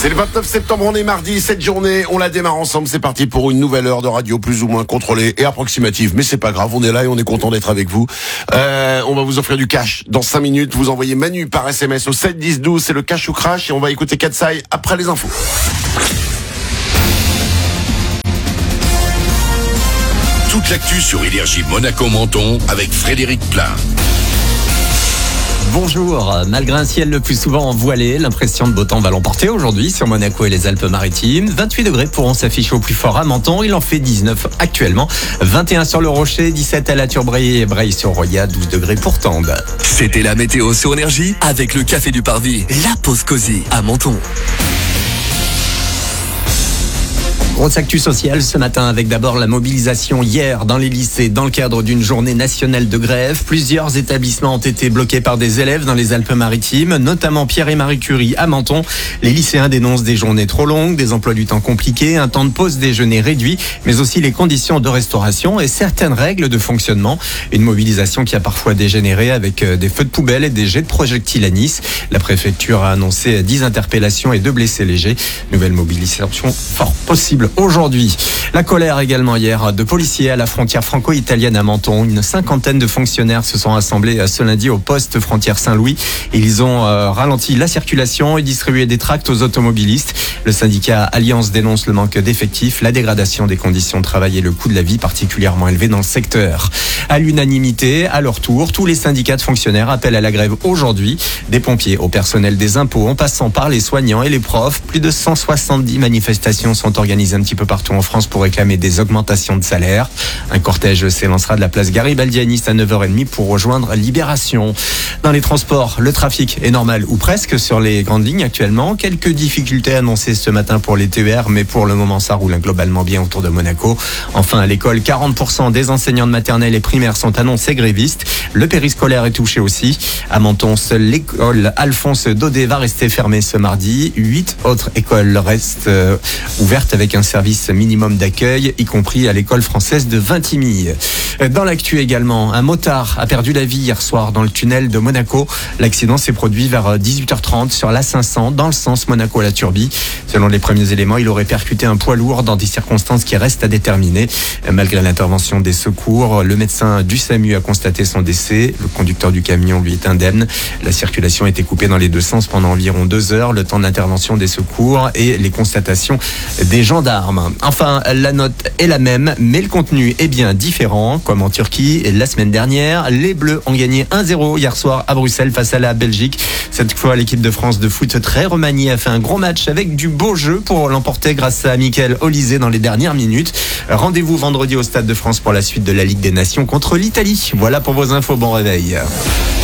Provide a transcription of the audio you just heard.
C'est le 29 septembre, on est mardi, cette journée, on la démarre ensemble, c'est parti pour une nouvelle heure de radio plus ou moins contrôlée et approximative, mais c'est pas grave, on est là et on est content d'être avec vous. On va vous offrir du cash dans 5 minutes, vous envoyez Manu par SMS au 7 10 12, c'est le cash ou crash et on va écouter Katsai après les infos. Toute l'actu sur Énergie Monaco-Menton avec Frédéric Plain. Bonjour, malgré un ciel le plus souvent voilé, l'impression de beau temps va l'emporter aujourd'hui sur Monaco et les Alpes-Maritimes. 28 degrés pourront s'afficher au plus fort à Menton, il en fait 19 actuellement. 21 sur le Rocher, 17 à la Turbreille et Breil-sur-Roya, 12 degrés pour Tende. C'était la météo sur Énergie avec le Café du Parvis, la pause cosy à Menton. Grosse actu sociale ce matin avec d'abord la mobilisation hier dans les lycées dans le cadre d'une journée nationale de grève. Plusieurs établissements ont été bloqués par des élèves dans les Alpes-Maritimes, notamment Pierre et Marie Curie à Menton. Les lycéens dénoncent des journées trop longues, des emplois du temps compliqués, un temps de pause déjeuner réduit, mais aussi les conditions de restauration et certaines règles de fonctionnement. Une mobilisation qui a parfois dégénéré avec des feux de poubelle et des jets de projectiles à Nice. La préfecture a annoncé 10 interpellations et 2 blessés légers. Nouvelle mobilisation fort possible aujourd'hui. La colère également hier de policiers à la frontière franco-italienne à Menton. Une cinquantaine de fonctionnaires se sont rassemblés ce lundi au poste frontière Saint-Louis. Ils ont ralenti la circulation et distribué des tracts aux automobilistes. Le syndicat Alliance dénonce le manque d'effectifs, la dégradation des conditions de travail et le coût de la vie particulièrement élevé dans le secteur. À l'unanimité, à leur tour, tous les syndicats de fonctionnaires appellent à la grève aujourd'hui. Des pompiers au personnel des impôts en passant par les soignants et les profs. Plus de 170 manifestations sont organisées un petit peu partout en France pour réclamer des augmentations de salaire. Un cortège s'élancera de la place Garibaldi à Nice à 9h30 pour rejoindre Libération. Dans les transports, le trafic est normal ou presque sur les grandes lignes actuellement. Quelques difficultés annoncées ce matin pour les TER, mais pour le moment ça roule globalement bien autour de Monaco. Enfin à l'école, 40% des enseignants de maternelle et primaire sont annoncés grévistes. Le périscolaire est touché aussi. À Menton, seule l'école Alphonse Daudet va rester fermée ce mardi. 8 autres écoles restent ouvertes avec un service minimum d'accueil, y compris à l'école française de Vintimille. Dans l'actu également, un motard a perdu la vie hier soir dans le tunnel de Monaco. L'accident s'est produit vers 18h30 sur l'A500 dans le sens Monaco-La Turbie. Selon les premiers éléments, il aurait percuté un poids lourd dans des circonstances qui restent à déterminer. Malgré l'intervention des secours, le médecin du SAMU a constaté son décès. Le conducteur du camion lui est indemne. La circulation a été coupée dans les deux sens pendant environ 2 heures, le temps d'intervention des secours et les constatations des gendarmes. Enfin, la note est la même, mais le contenu est bien différent. Comme en Turquie, la semaine dernière, les Bleus ont gagné 1-0 hier soir à Bruxelles face à la Belgique. Cette fois, l'équipe de France de foot très remaniée a fait un gros match avec du beau jeu pour l'emporter grâce à Mickaël Olysée dans les dernières minutes. Rendez-vous vendredi au Stade de France pour la suite de la Ligue des Nations contre l'Italie. Voilà pour vos infos, bon réveil.